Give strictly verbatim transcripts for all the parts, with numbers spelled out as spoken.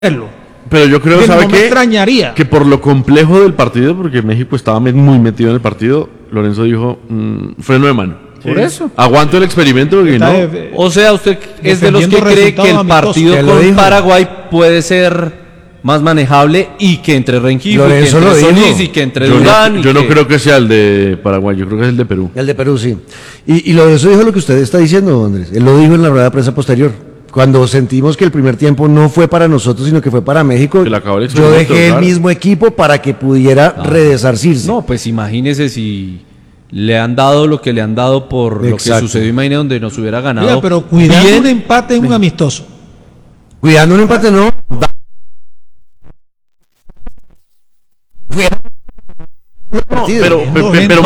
Pero yo creo, ¿sabe no me qué? extrañaría. Que por lo complejo del partido, porque México estaba muy metido en el partido, Lorenzo dijo, mmm, freno de mano. Sí. Por eso. Aguanto el experimento porque Está no. de, o sea, usted es de los que cree que el partido con Paraguay puede ser más manejable y que entre Rengifo, que entre Solís y que entre yo Durán. No, yo no que... creo que sea el de Paraguay, yo creo que es el de Perú. El de Perú, sí. Y, y lo de eso dijo lo que usted está diciendo, Andrés. Él lo dijo en la rueda de prensa posterior. Cuando sentimos que el primer tiempo no fue para nosotros, sino que fue para México, yo dejé el mismo equipo para que pudiera ah, redesarcirse. No, pues imagínese si le han dado lo que le han dado por Exacto. lo que sucedió, imagínese donde nos hubiera ganado. Mira, pero cuidando bien. Un empate en un amistoso. Cuidando un empate no. No, pero, pero, pero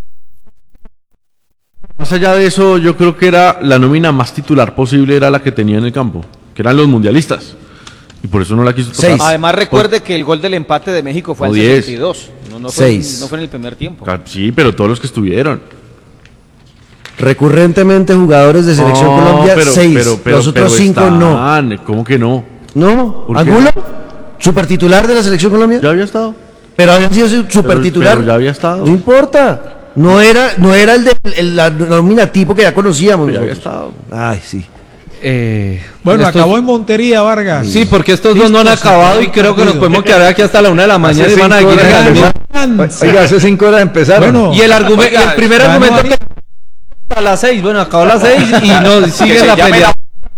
más allá de eso, yo creo que era la nómina más titular posible, era la que tenía en el campo, que eran los mundialistas. Y por eso no la quiso tocar. Seis. Además, recuerde por... que el gol del empate de México fue al sesenta y dos. No, no, fue en, no fue en el primer tiempo. Sí, pero todos los que estuvieron. Recurrentemente jugadores de Selección no, Colombia, pero, seis. Pero, pero, los otros pero cinco están, no. ¿Cómo que no? ¿No? ¿Angulo? ¿Supertitular de la Selección Colombia? Ya había estado. Pero había sido supertitular. Pero, pero ya había estado. No importa. No era, no era el de el, la nómina tipo que ya conocíamos. Ya había estado. Ay, sí. Eh, bueno, estos... acabó en Montería, Vargas. Sí, porque estos dos no han acabado y creo que nos podemos quedar aquí hasta la una de la mañana y van a seguir a Oiga, hace cinco horas empezaron. Bueno, y el, argumento, oiga, el primer argumento que a las seis, bueno, acabó a las seis y no sigue la pelea.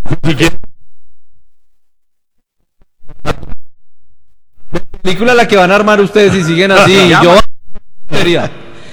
Película la que van a armar ustedes si siguen así. Yo Montería.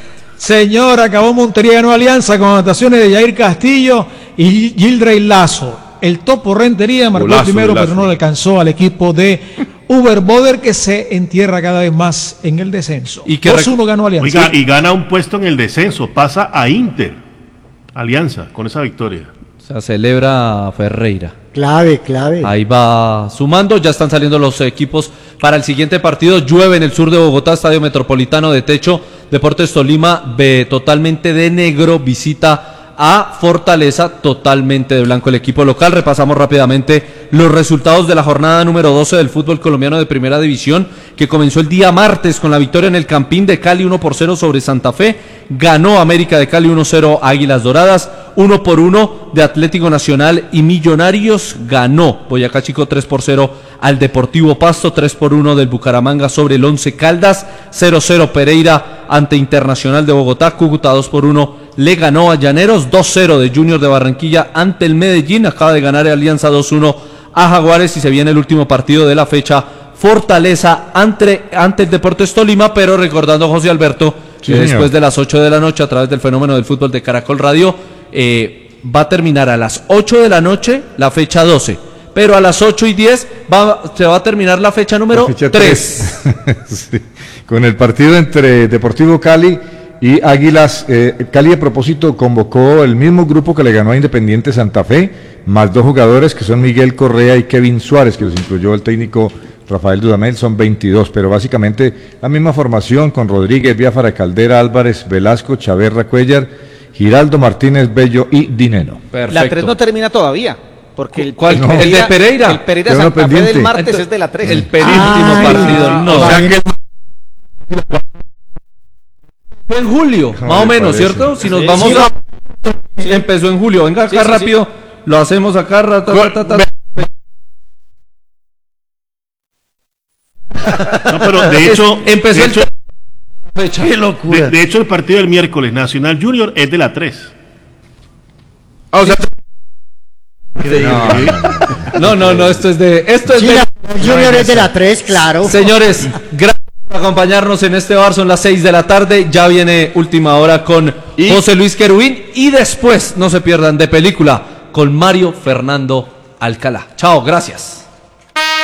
Señor, acabó Montería, ganó Alianza con anotaciones de Jair Castillo y Gildrey Lazo. El Topo Rentería marcó Lazo, primero, pero no le alcanzó al equipo de Uber Boder, que se entierra cada vez más en el descenso. Y que dos uno ganó Alianza. Oiga, y gana un puesto en el descenso, pasa a Inter, Alianza, con esa victoria. O sea, celebra Ferreira. Clave, clave. Ahí va sumando, ya están saliendo los equipos para el siguiente partido. Llueve en el sur de Bogotá, Estadio Metropolitano de techo. Deportes Tolima, ve totalmente de negro, visita a Fortaleza, totalmente de blanco el equipo local. Repasamos rápidamente los resultados de la jornada número doce del fútbol colombiano de primera división, que comenzó el día martes con la victoria en el Campín de Cali uno por cero sobre Santa Fe. Ganó América de Cali uno cero Águilas Doradas. uno por uno de Atlético Nacional y Millonarios. Ganó Boyacá Chico tres por cero al Deportivo Pasto. tres por uno del Bucaramanga sobre el Once Caldas. cero cero Pereira ante Internacional de Bogotá. Cúcuta dos por uno le ganó a Llaneros. dos cero de Junior de Barranquilla ante el Medellín. Acaba de ganar Alianza dos uno a Jaguares y se viene el último partido de la fecha. Fortaleza ante, ante el Deportes Tolima, pero recordando, José Alberto, sí, que después de las ocho de la noche, a través del fenómeno del fútbol de Caracol Radio, eh, va a terminar a las ocho de la noche la fecha doce, pero a las ocho y diez va, se va a terminar la fecha número la fecha tres. Sí. Con el partido entre Deportivo Cali y Águilas. eh, Cali, a propósito, convocó el mismo grupo que le ganó a Independiente Santa Fe, más dos jugadores que son Miguel Correa y Kevin Suárez, que los incluyó el técnico Rafael Dudamel. Son veintidós, pero básicamente la misma formación con Rodríguez, Biafara, Caldera, Álvarez, Velasco, Chaverra, Cuellar, Giraldo, Martínez, Bello y Dineno. Perfecto. La tres no termina todavía, porque el, ¿Cuál? No. el de Pereira. El Pereira Santa pendiente. Fe del martes Entonces, es de la tres. El penúltimo Ay, partido. No, no. O sea, que... Fue en julio, no, más o menos, parece. ¿Cierto? Si nos sí, vamos sí, a... Sí. Empezó en julio. Venga acá sí, sí, rápido. Sí. Lo hacemos acá. Rata, rata, rata. No, pero de hecho... Es, empezó de el... hecho, fecha. Qué locura. De, de hecho, el partido del miércoles, Nacional Junior, es de la tres. Ah, o sea... No, no, no, esto es de... Esto es sí, de... La, Junior es de la tres, claro. Señores, gracias por acompañarnos en este bar. Son las seis de la tarde. Ya viene Última Hora con ¿Y? José Luis Querubín. Y después, no se pierdan, de película con Mario Fernando Alcalá. Chao, gracias.